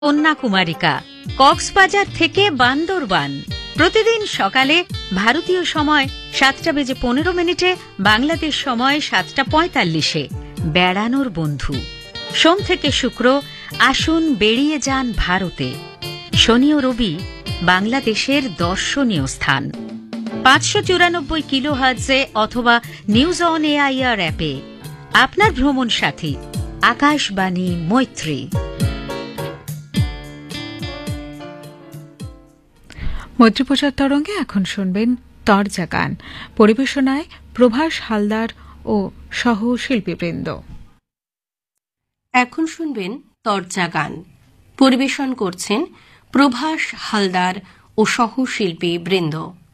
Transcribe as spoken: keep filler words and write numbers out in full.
কন্যাকুমারিকা কক্সবাজার থেকে বান্দরবান প্রতিদিন সকালে ভারতীয় সময় সাতটা বেজে পনেরো মিনিটে, বাংলাদেশ সময় সাতটা পঁয়তাল্লিশে বেড়ানোর বন্ধু। সোম থেকে শুক্র আসুন বেরিয়ে যান ভারতে। শনি ও রবি বাংলাদেশের দর্শনীয় স্থান। পাঁচশো চুরানব্বই কিলো হার্টজে অথবা নিউজ অন এআইআর অ্যাপে আপনার ভ্রমণ সাথী আকাশবাণী মৈত্রী। মৈত্রী প্রচার তরঙ্গে এখন শুনবেন তরজা গান, পরিবেশনায় প্রভাস হালদার ও সহ শিল্পীবৃন্দ। এখন শুনবেন তরজা গান, পরিবেশন করছেন প্রভাস হালদার ও সহ শিল্পী বৃন্দ।